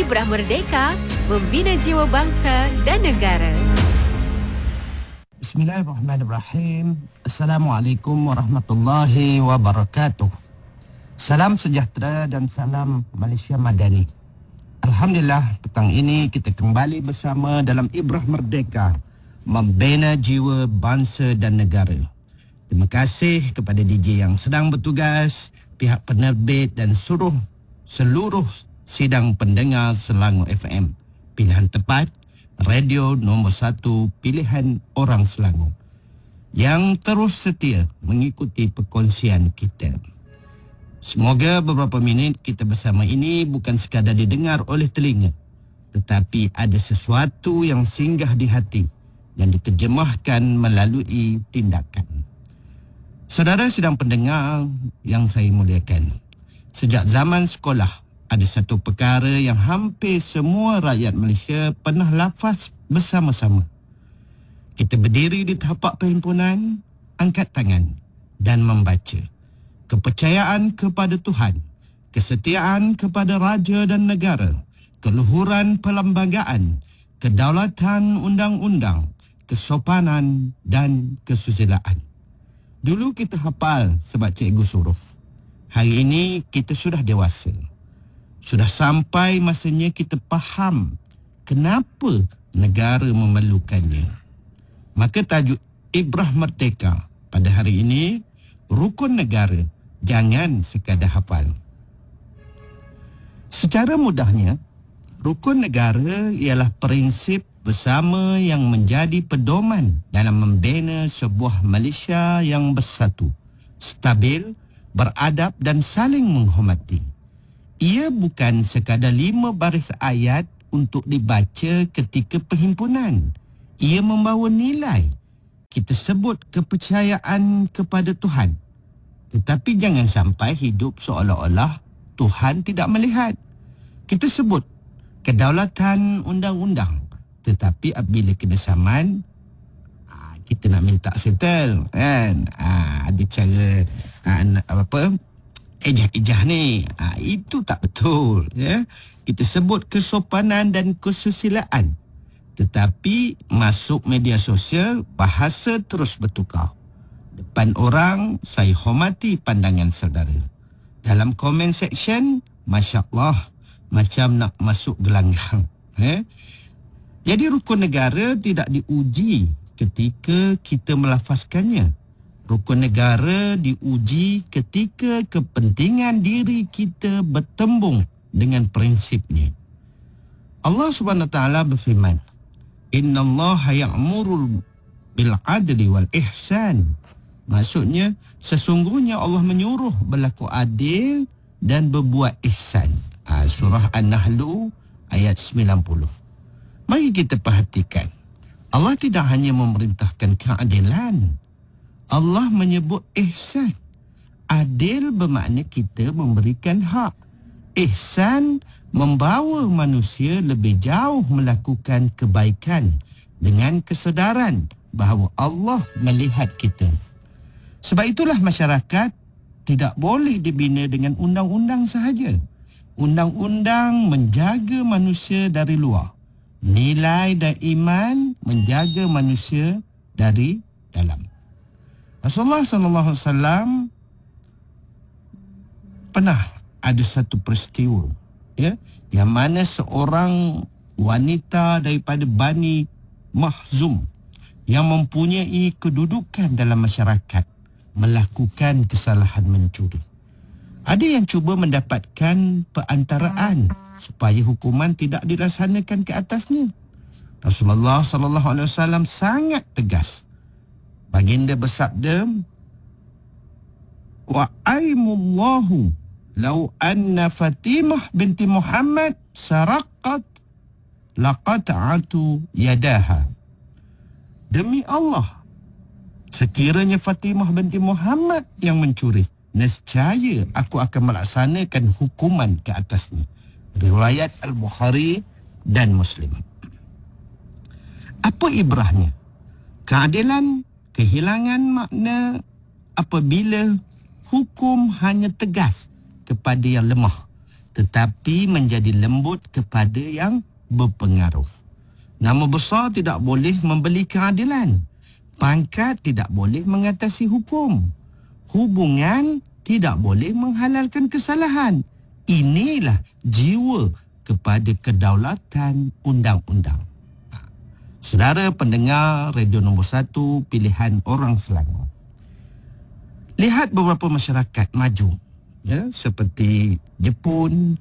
Ibrah Merdeka, membina jiwa bangsa dan negara. Bismillahirrahmanirrahim. Assalamualaikum warahmatullahi wabarakatuh. Salam sejahtera dan salam Malaysia Madani. Alhamdulillah, petang ini kita kembali bersama dalam Ibrah Merdeka, membina jiwa bangsa dan negara. Terima kasih kepada DJ yang sedang bertugas, pihak penerbit dan seluruh sidang pendengar Selangor FM. Pilihan tepat, radio nombor 1 pilihan orang Selangor yang terus setia mengikuti perkongsian kita. Semoga beberapa minit kita bersama ini bukan sekadar didengar oleh telinga, tetapi ada sesuatu yang singgah di hati dan diterjemahkan melalui tindakan. Saudara sidang pendengar yang saya muliakan, sejak zaman sekolah, ada satu perkara yang hampir semua rakyat Malaysia pernah lafaz bersama-sama. Kita berdiri di tapak perhimpunan, angkat tangan dan membaca. Kepercayaan kepada Tuhan, kesetiaan kepada raja dan negara, keluhuran perlembagaan, kedaulatan undang-undang, kesopanan dan kesusilaan. Dulu kita hafal sebab cikgu suruh. Hari ini kita sudah dewasa. Sudah sampai masanya kita faham kenapa negara memerlukannya. Maka tajuk Ibrah Merdeka pada hari ini, rukun negara, jangan sekadar hafal. Secara mudahnya, rukun negara ialah prinsip bersama yang menjadi pedoman dalam membina sebuah Malaysia yang bersatu, stabil, beradab dan saling menghormati. Ia bukan sekadar 5 baris ayat untuk dibaca ketika perhimpunan. Ia membawa nilai. Kita sebut kepercayaan kepada Tuhan. Tetapi jangan sampai hidup seolah-olah Tuhan tidak melihat. Kita sebut kedaulatan undang-undang. Tetapi apabila kena saman, kita nak minta settle, kan? Ada cara ejah-ejah ni. Itu tak betul, ya. Kita sebut kesopanan dan kesusilaan. Tetapi masuk media sosial, bahasa terus bertukar. Depan orang, saya hormati pandangan saudara. Dalam komen section, Masya Allah, macam nak masuk gelanggang. Jadi rukun negara tidak diuji ketika kita melafazkannya. Rukun negara diuji ketika kepentingan diri kita bertembung dengan prinsipnya. Allah Subhanahu Wa Taala berfirman, Inna Allah ya'muru bil adli wal ihsan. Maksudnya, sesungguhnya Allah menyuruh berlaku adil dan berbuat ihsan. Surah An-Nahl ayat 90. Mari kita perhatikan. Allah tidak hanya memerintahkan keadilan. Allah menyebut ihsan. Adil bermakna kita memberikan hak. Ihsan membawa manusia lebih jauh melakukan kebaikan dengan kesedaran bahawa Allah melihat kita. Sebab itulah masyarakat tidak boleh dibina dengan undang-undang sahaja. Undang-undang menjaga manusia dari luar. Nilai dan iman menjaga manusia dari dalam. Rasulullah SAW pernah ada satu peristiwa, ya, yang mana seorang wanita daripada Bani Makhzum yang mempunyai kedudukan dalam masyarakat melakukan kesalahan mencuri. Ada yang cuba mendapatkan perantaraan supaya hukuman tidak dilaksanakan ke atasnya. Rasulullah SAW sangat tegas. Baginda bersabda, wa aimullahu law anna Fatimah binti Muhammad saraqat laqata'atu yadaha. Demi Allah, sekiranya Fatimah binti Muhammad yang mencuri, nescaya aku akan melaksanakan hukuman ke atasnya. Riwayat Al-Bukhari dan Muslim. Apa ibrahnya? Keadilan kehilangan makna apabila hukum hanya tegas kepada yang lemah, tetapi menjadi lembut kepada yang berpengaruh. Nama besar tidak boleh membeli keadilan. Pangkat tidak boleh mengatasi hukum. Hubungan tidak boleh menghalalkan kesalahan. Inilah jiwa kepada kedaulatan undang-undang. Saudara pendengar Radio Nombor 1 Pilihan Orang Selangor. Lihat beberapa masyarakat maju, seperti Jepun,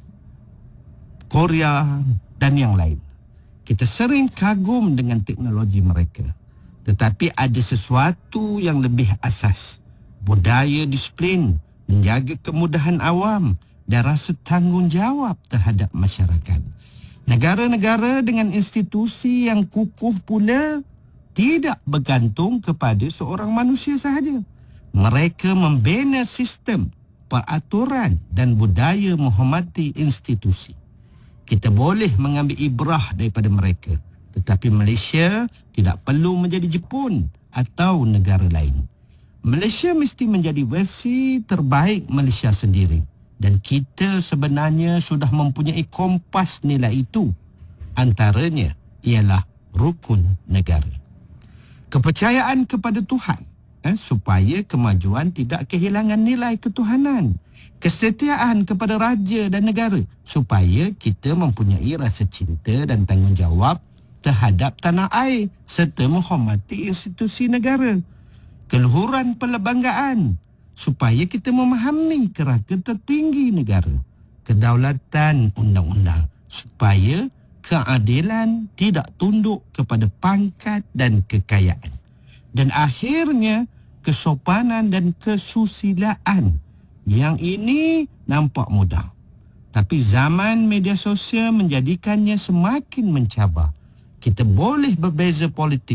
Korea dan yang lain. Kita sering kagum dengan teknologi mereka. Tetapi ada sesuatu yang lebih asas. Budaya disiplin, menjaga kemudahan awam dan rasa tanggungjawab terhadap masyarakat. Negara-negara dengan institusi yang kukuh pula tidak bergantung kepada seorang manusia sahaja. Mereka membina sistem, peraturan dan budaya menghormati institusi. Kita boleh mengambil ibrah daripada mereka. Tetapi Malaysia tidak perlu menjadi Jepun atau negara lain. Malaysia mesti menjadi versi terbaik Malaysia sendiri. Dan kita sebenarnya sudah mempunyai kompas nilai itu. Antaranya ialah rukun negara. Kepercayaan kepada Tuhan, supaya kemajuan tidak kehilangan nilai ketuhanan. Kesetiaan kepada raja dan negara, supaya kita mempunyai rasa cinta dan tanggungjawab terhadap tanah air serta menghormati institusi negara. Keluhuran perlembagaan, supaya kita memahami kerangka tertinggi negara. Kedaulatan undang-undang, supaya keadilan tidak tunduk kepada pangkat dan kekayaan. Dan akhirnya, kesopanan dan kesusilaan. Yang ini nampak mudah. Tapi zaman media sosial menjadikannya semakin mencabar. Kita boleh berbeza politik,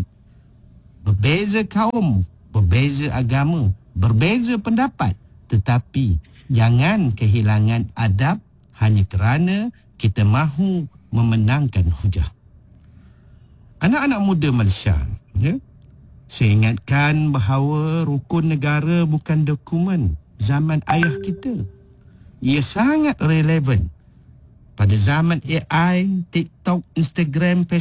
berbeza kaum, berbeza agama, berbeza pendapat. Tetapi jangan kehilangan adab hanya kerana kita mahu memenangkan hujah. Anak-anak muda Malaysia, saya ingatkan bahawa rukun negara bukan dokumen zaman ayah kita. Ia sangat relevan pada zaman AI, TikTok, Instagram, Facebook